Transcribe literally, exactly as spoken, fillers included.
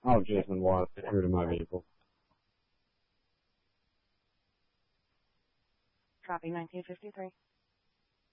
Oh, Jason Watts, here to my vehicle. Copy nineteen fifty-three.